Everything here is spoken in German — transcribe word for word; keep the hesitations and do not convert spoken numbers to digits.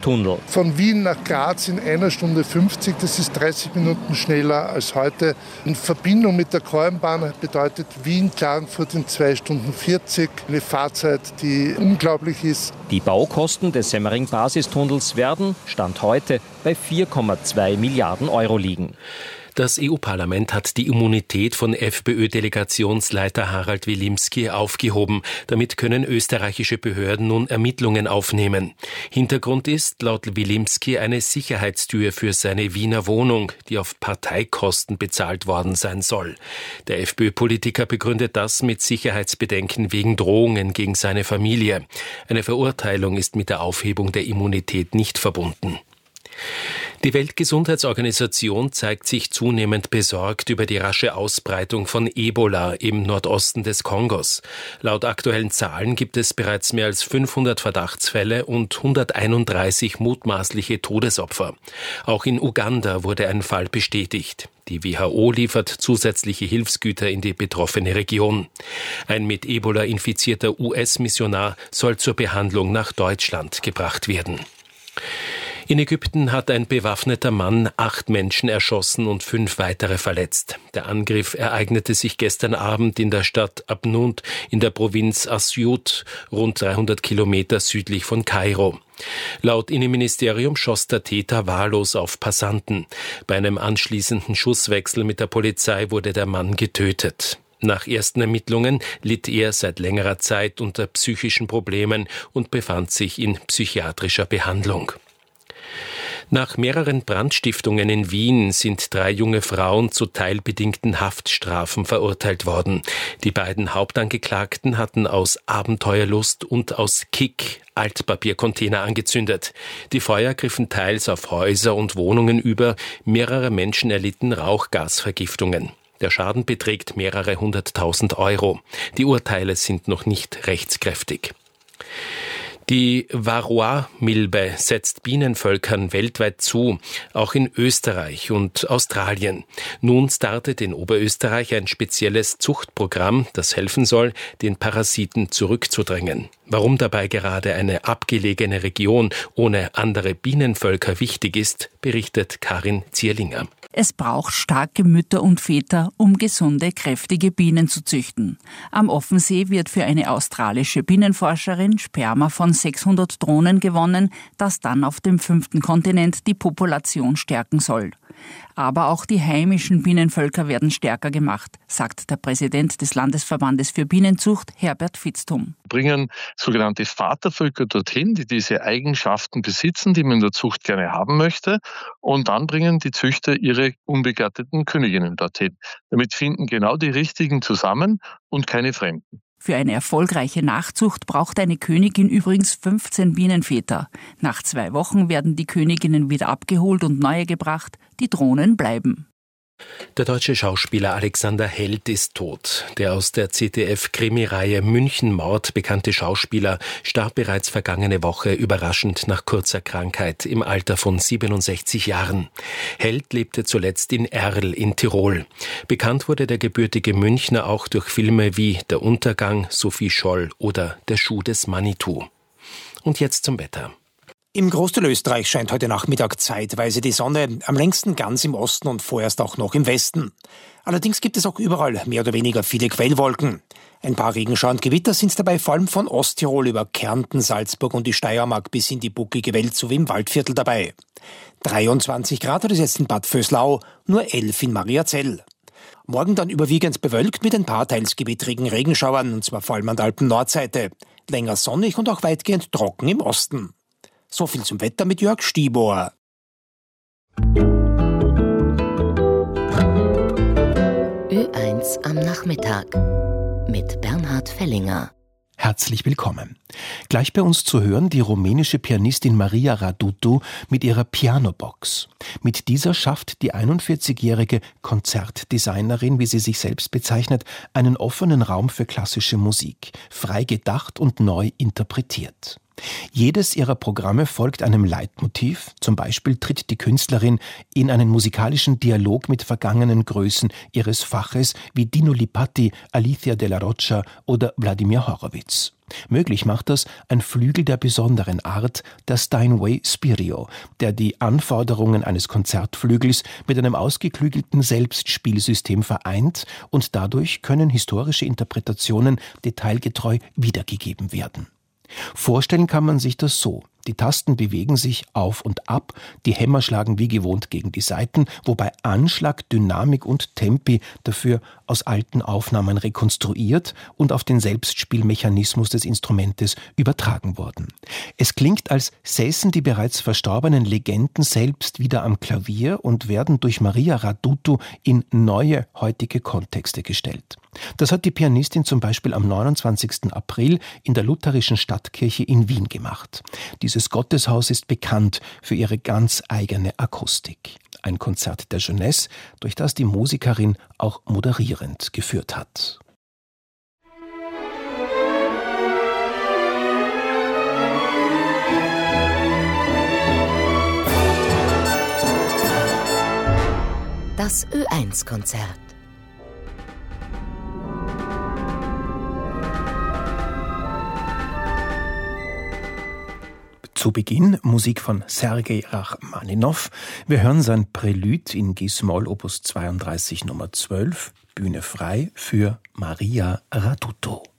Tunnel. Von Wien nach Graz in einer Stunde fünfzig, das ist dreißig Minuten schneller als heute. In Verbindung mit der Kornbahn bedeutet Wien-Klagenfurt in zwei Stunden vierzig. Eine Fahrzeit, die unglaublich ist. Die Baukosten des Semmering-Basistunnels werden, Stand heute, bei vier Komma zwei Milliarden Euro liegen. Das E U-Parlament hat die Immunität von FPÖ-Delegationsleiter Harald Wilimski aufgehoben. Damit können österreichische Behörden nun Ermittlungen aufnehmen. Hintergrund ist laut Wilimski eine Sicherheitstür für seine Wiener Wohnung, die auf Parteikosten bezahlt worden sein soll. Der FPÖ-Politiker begründet das mit Sicherheitsbedenken wegen Drohungen gegen seine Familie. Eine Verurteilung ist mit der Aufhebung der Immunität nicht verbunden. Die Weltgesundheitsorganisation zeigt sich zunehmend besorgt über die rasche Ausbreitung von Ebola im Nordosten des Kongos. Laut aktuellen Zahlen gibt es bereits mehr als fünfhundert Verdachtsfälle und hunderteinunddreißig mutmaßliche Todesopfer. Auch in Uganda wurde ein Fall bestätigt. Die W H O liefert zusätzliche Hilfsgüter in die betroffene Region. Ein mit Ebola infizierter U S-Missionar soll zur Behandlung nach Deutschland gebracht werden. In Ägypten hat ein bewaffneter Mann acht Menschen erschossen und fünf weitere verletzt. Der Angriff ereignete sich gestern Abend in der Stadt Abnund in der Provinz Asyut, rund dreihundert Kilometer südlich von Kairo. Laut Innenministerium schoss der Täter wahllos auf Passanten. Bei einem anschließenden Schusswechsel mit der Polizei wurde der Mann getötet. Nach ersten Ermittlungen litt er seit längerer Zeit unter psychischen Problemen und befand sich in psychiatrischer Behandlung. Nach mehreren Brandstiftungen in Wien sind drei junge Frauen zu teilbedingten Haftstrafen verurteilt worden. Die beiden Hauptangeklagten hatten aus Abenteuerlust und aus Kick Altpapiercontainer angezündet. Die Feuer griffen teils auf Häuser und Wohnungen über. Mehrere Menschen erlitten Rauchgasvergiftungen. Der Schaden beträgt mehrere hunderttausend Euro. Die Urteile sind noch nicht rechtskräftig. Die Varroa-Milbe setzt Bienenvölkern weltweit zu, auch in Österreich und Australien. Nun startet in Oberösterreich ein spezielles Zuchtprogramm, das helfen soll, den Parasiten zurückzudrängen. Warum dabei gerade eine abgelegene Region ohne andere Bienenvölker wichtig ist, berichtet Karin Zierlinger. Es braucht starke Mütter und Väter, um gesunde, kräftige Bienen zu züchten. Am Offensee wird für eine australische Bienenforscherin Sperma von sechshundert Drohnen gewonnen, das dann auf dem fünften Kontinent die Population stärken soll. Aber auch die heimischen Bienenvölker werden stärker gemacht, sagt der Präsident des Landesverbandes für Bienenzucht, Herbert Vitzthum. Bringen sogenannte Vatervölker dorthin, die diese Eigenschaften besitzen, die man in der Zucht gerne haben möchte. Und dann bringen die Züchter ihre unbegatteten Königinnen dorthin. Damit finden genau die richtigen zusammen und keine Fremden. Für eine erfolgreiche Nachzucht braucht eine Königin übrigens fünfzehn Bienenväter. Nach zwei Wochen werden die Königinnen wieder abgeholt und neue gebracht. Die Drohnen bleiben. Der deutsche Schauspieler Alexander Held ist tot. Der aus der Z D F-Krimireihe München-Mord bekannte Schauspieler starb bereits vergangene Woche überraschend nach kurzer Krankheit im Alter von siebenundsechzig Jahren. Held lebte zuletzt in Erl in Tirol. Bekannt wurde der gebürtige Münchner auch durch Filme wie Der Untergang, Sophie Scholl oder Der Schuh des Manitou. Und jetzt zum Wetter. Im Großteil Österreich scheint heute Nachmittag zeitweise die Sonne, am längsten ganz im Osten und vorerst auch noch im Westen. Allerdings gibt es auch überall mehr oder weniger viele Quellwolken. Ein paar Regenschauer und Gewitter sind dabei vor allem von Osttirol über Kärnten, Salzburg und die Steiermark bis in die bucklige Welt sowie im Waldviertel dabei. dreiundzwanzig Grad hat es jetzt in Bad Vöslau, nur elf in Mariazell. Morgen dann überwiegend bewölkt mit ein paar teils gewittrigen Regenschauern, und zwar vor allem an der Alpen-Nordseite. Länger sonnig und auch weitgehend trocken im Osten. So viel zum Wetter mit Jörg Stiebohr. Ö eins am Nachmittag mit Bernhard Fellinger. Herzlich willkommen. Gleich bei uns zu hören die rumänische Pianistin Maria Radutu mit ihrer Pianobox. Mit dieser schafft die einundvierzigjährige Konzertdesignerin, wie sie sich selbst bezeichnet, einen offenen Raum für klassische Musik, frei gedacht und neu interpretiert. Jedes ihrer Programme folgt einem Leitmotiv. Zum Beispiel tritt die Künstlerin in einen musikalischen Dialog mit vergangenen Größen ihres Faches wie Dino Lipatti, Alicia de la Rocha oder Wladimir Horowitz. Möglich macht das ein Flügel der besonderen Art, der Steinway Spirio, der die Anforderungen eines Konzertflügels mit einem ausgeklügelten Selbstspielsystem vereint, und dadurch können historische Interpretationen detailgetreu wiedergegeben werden. Vorstellen kann man sich das so: Die Tasten bewegen sich auf und ab, die Hämmer schlagen wie gewohnt gegen die Saiten, wobei Anschlag, Dynamik und Tempi dafür aus alten Aufnahmen rekonstruiert und auf den Selbstspielmechanismus des Instrumentes übertragen wurden. Es klingt, als säßen die bereits verstorbenen Legenden selbst wieder am Klavier und werden durch Maria Radutu in neue heutige Kontexte gestellt. Das hat die Pianistin zum Beispiel am neunundzwanzigsten April in der lutherischen Stadtkirche in Wien gemacht. Dieses Gotteshaus ist bekannt für ihre ganz eigene Akustik. Ein Konzert der Jeunesse, durch das die Musikerin auch moderierend geführt hat. Das Ö eins Konzert. Zu Beginn Musik von Sergei Rachmaninow. Wir hören sein Prälude in G-Moll Opus zweiunddreißig Nummer zwölf, Bühne frei für Maria Radutu.